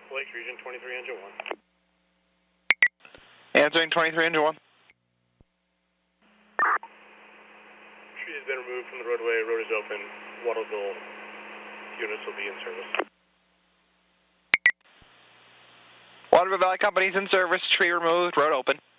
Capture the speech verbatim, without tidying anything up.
Lake Region twenty-three, engine one. Answering twenty-three, engine one. Tree has been removed from the roadway. Road is open. Waterville units will be in service. Waterville Valley Company's in service. Tree removed. Road open.